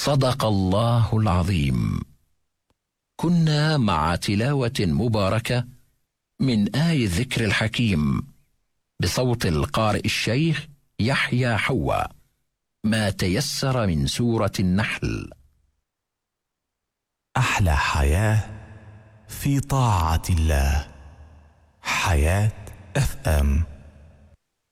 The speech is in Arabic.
صدق الله العظيم. كنا مع تلاوة مباركة من آي الذكر الحكيم بصوت القارئ الشيخ يحيى حواء، ما تيسر من سورة النحل. أحلى حياة في طاعة الله. حياة FM.